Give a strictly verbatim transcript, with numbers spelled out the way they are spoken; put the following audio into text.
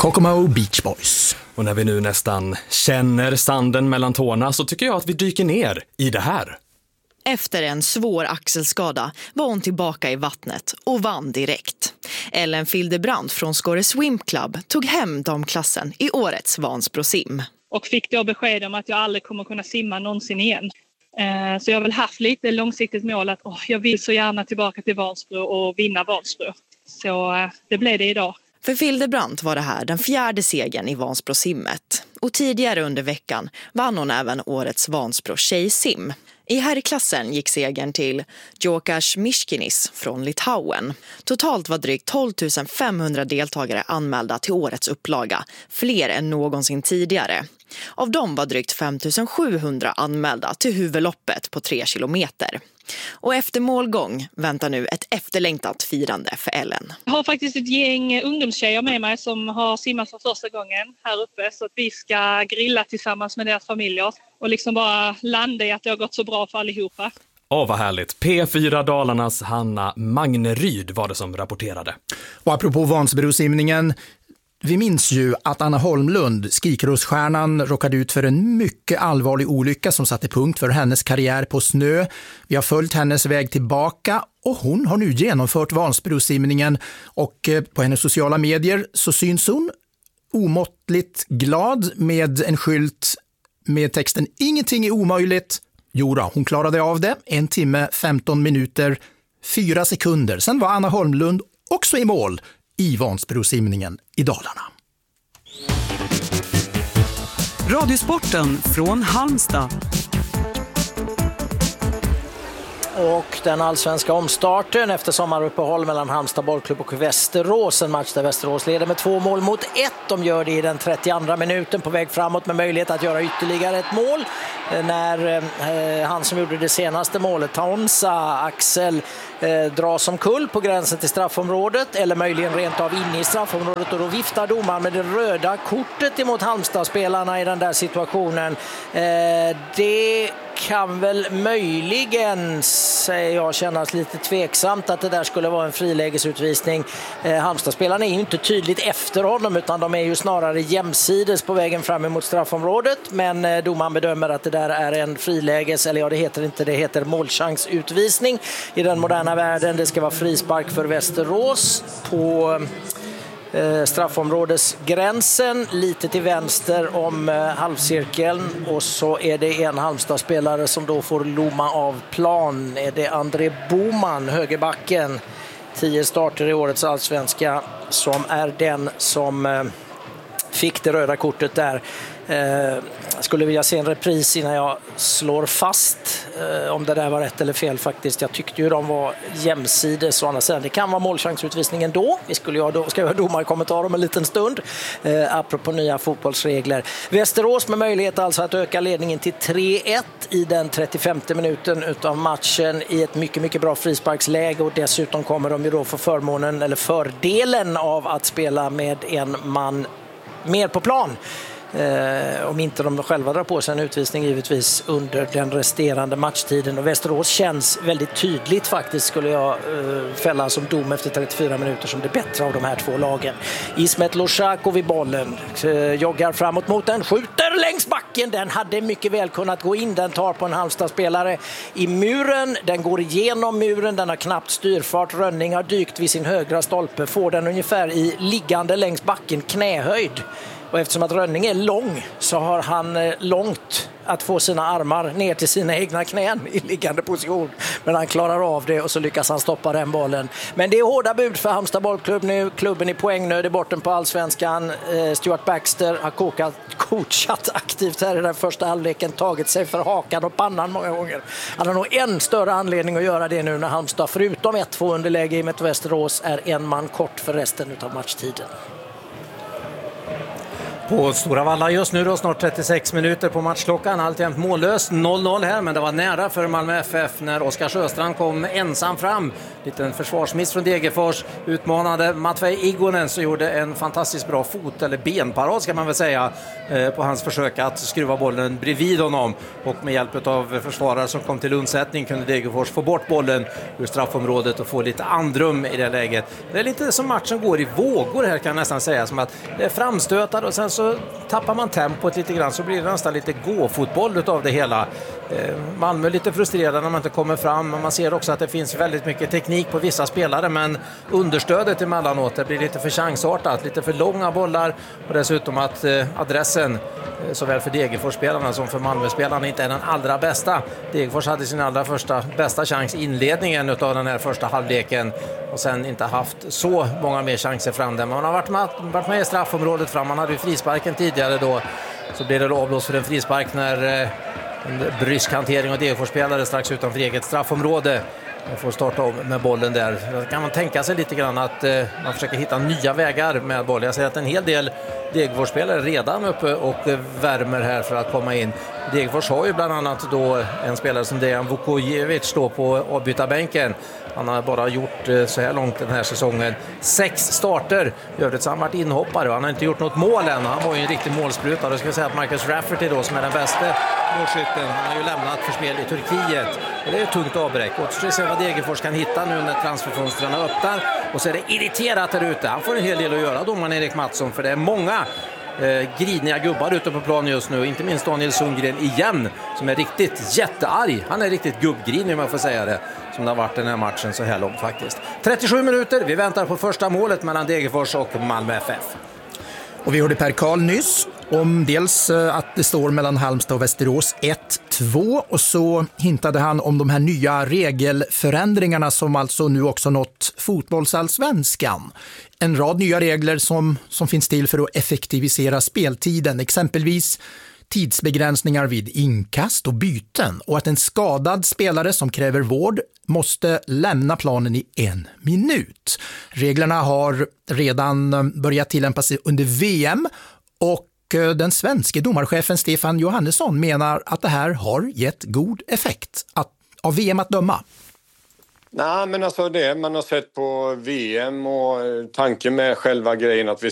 Kokomo Beach Boys. Och när vi nu nästan känner sanden mellan tårna så tycker jag att vi dyker ner i det här. Efter en svår axelskada var hon tillbaka i vattnet och vann direkt. Ellen Fildebrandt från Skåre Swim Club tog hem damklassen i årets Vansbro sim. Och fick då besked om att jag aldrig kommer kunna simma någonsin igen. Så jag har väl haft lite långsiktigt mål att oh, jag vill så gärna tillbaka till Vansbro och vinna Vansbro. Så det blev det idag. För Fildebrandt var det här den fjärde segern i Vansbro simmet. Och tidigare under veckan vann hon även årets Vansbro tjejsim. I herrklassen gick segern till Djokas Miškinis från Litauen. Totalt var drygt tolv tusen femhundra deltagare anmälda till årets upplaga, fler än någonsin tidigare. Av dem var drygt fem tusen sjuhundra anmälda till huvudloppet på tre kilometer. Och efter målgång väntar nu ett efterlängtat firande för Ellen. Jag har faktiskt ett gäng ungdomstjejer med mig som har simmat för första gången här uppe. Så att vi ska grilla tillsammans med deras familjer och liksom bara landa i att det har gått så bra för allihopa. Åh, vad härligt. P fyra Dalarnas Hanna Magneryd var det som rapporterade. Och apropå Vansbrosimningen, vi minns ju att Anna Holmlund, skikrossstjärnan, råkade ut för en mycket allvarlig olycka som satte punkt för hennes karriär på snö. Vi har följt hennes väg tillbaka och hon har nu genomfört Vansbrosimningen och på hennes sociala medier så syns hon omåttligt glad med en skylt med texten "Ingenting är omöjligt". Jodå, hon klarade av det. En timme, femton minuter, fyra sekunder. Sen var Anna Holmlund också i mål i Vansbrosimningen i Dalarna. Radiosporten från Halmstad. Och den allsvenska omstarten efter sommaruppehåll mellan Halmstad bollklubb och Västerås. En match där Västerås leder med två mål mot ett. De gör det i den trettioandra minuten på väg framåt med möjlighet att göra ytterligare ett mål. När eh, han som gjorde det senaste målet, Taonsa Axel, eh, dras som kull på gränsen till straffområdet. Eller möjligen rent av inne i straffområdet. Och då viftar domaren med det röda kortet emot Halmstad-spelarna i den där situationen. Eh, det kan väl möjligen, säger jag, kännas lite tveksamt att det där skulle vara en frilägesutvisning. Eh, Halmstad-spelarna är ju inte tydligt efter honom utan de är ju snarare jämsides på vägen fram emot straffområdet. Men eh, domaren bedömer att det där är en friläges, eller ja, det heter inte, det heter målchansutvisning i den moderna världen. Det ska vara frispark för Västerås på eh, straffområdesgränsen, lite till vänster om eh, halvcirkeln, och så är det en Halmstad-spelare som då får lomma av plan. Är det André Boman, högerbacken, tio starter i årets allsvenska, som är den som eh, fick det röda kortet där. Jag skulle vilja se en repris innan jag slår fast eh, om det där var rätt eller fel faktiskt. Jag tyckte ju de var jämsides, och andra sidan det kan vara målchansutvisningen då. Vi skulle ju då, ska jag ha domarkommentar om en liten stund eh, apropå nya fotbollsregler. Västerås med möjlighet alltså att öka ledningen till tre ett i den trettiofemte minuten utav matchen i ett mycket mycket bra frisparksläge, och dessutom kommer de ju då få förmånen eller fördelen av att spela med en man mer på plan. Eh, om inte de själva drar på sig en utvisning givetvis under den resterande matchtiden. Och Västerås känns väldigt tydligt faktiskt, skulle jag eh, fälla som dom efter trettiofyra minuter, som det bättre av de här två lagen. Ismet Loshakov vid bollen, eh, joggar framåt mot den, skjuter längs backen. Den hade mycket väl kunnat gå in. Den tar på en Halmstad-spelare i muren. Den går igenom muren. Den har knappt styrfart. Rönning har dykt vid sin högra stolpe. Får den ungefär i liggande längs backen, knähöjd. Och eftersom att Rönning är lång så har han långt att få sina armar ner till sina egna knän i liggande position. Men han klarar av det och så lyckas han stoppa den bollen. Men det är hårda bud för Halmstad bollklubb nu. Klubben i poängnöd i borten på allsvenskan. Stuart Baxter har kokat, coachat aktivt här i den första halvleken. Tagit sig för hakan och pannan många gånger. Han har nog en större anledning att göra det nu när Halmstad förutom ett två underläge i med Västerås är en man kort för resten av matchtiden. På Stora Valla just nu då, snart trettiosex minuter på matchklockan, alltjämt mållöst noll noll här, men det var nära för Malmö F F när Oskar Sjöstrand kom ensam fram. liten försvarsmiss från Degerfors. Utmanade Matvej Igonen så gjorde en fantastiskt bra fot- eller benparad ska man väl säga på hans försök att skruva bollen bredvid honom. Och med hjälp av försvarare som kom till undsättning kunde Degerfors få bort bollen ur straffområdet och få lite andrum i det läget. Det är lite som matchen går i vågor här kan jag nästan säga. Som att det är framstötar och sen så tappar man tempot lite grann så blir det nästan lite gåfotboll utav det hela. Malmö är lite frustrerade när man inte kommer fram. Man ser också att det finns väldigt mycket teknik på vissa spelare men understödet emellanåt det blir lite för chansartat, lite för långa bollar och dessutom att adressen såväl för Degerfors-spelarna som för Malmö-spelarna inte är den allra bästa. Degerfors hade sin allra första bästa chans i inledningen av den här första halvleken och sen inte haft så många mer chanser fram där. Man har varit med, varit med i straffområdet fram. Man hade ju frisparken tidigare då så blev det avblåst för en frispark när eh, en brysk hantering av Degerfors-spelare strax utanför eget straffområde. Man får starta om med bollen där. Då kan man tänka sig lite grann att eh, man försöker hitta nya vägar med boll. Jag ser att en hel del Degerfors-spelare redan uppe och eh, värmer här för att komma in. Degerfors har ju bland annat då en spelare som Dejan Vukojevic står på avbytarbänken. Han har bara gjort eh, så här långt den här säsongen sex starter. I övrigt så har han varit inhoppare och han har inte gjort något mål än. Han var ju en riktig målsprutare. Jag ska säga att Marcus Rafferty då som är den bästa målskytten. Han har ju lämnat för spel i Turkiet. Och det är ett tungt avbräck. Och så ser vad Degerfors kan hitta nu när transferfönstren öppnar. Och så är det irriterat där ute. Han får en hel del att göra, domaren Erik Mattsson. För det är många eh, griniga gubbar ute på plan just nu. Inte minst Daniel Sundgren igen. Som är riktigt jättearg. Han är riktigt gubbgrinig om jag får säga det. Som det har varit den här matchen så här långt faktiskt. trettiosju minuter. Vi väntar på första målet mellan Degerfors och Malmö F F. Och vi hörde Per Karl nyss om dels att det står mellan Halmstad och Västerås ett två och så hintade han om de här nya regelförändringarna som alltså nu också nått fotbollsallsvenskan. En rad nya regler som, som finns till för att effektivisera speltiden, exempelvis tidsbegränsningar vid inkast och byten och att en skadad spelare som kräver vård måste lämna planen i en minut. Reglerna har redan börjat tillämpas under V M och den svenska domarchefen Stefan Johannesson menar att det här har gett god effekt att, av V M att döma. Nej, men alltså det man har sett på V M och tanken med själva grejen att vi